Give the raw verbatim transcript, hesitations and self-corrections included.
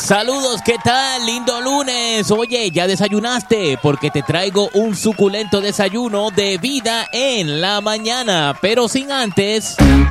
Saludos, ¿qué tal? Lindo lunes. Oye, ¿ya desayunaste? Porque te traigo un suculento desayuno de vida en la mañana. Pero sin antes...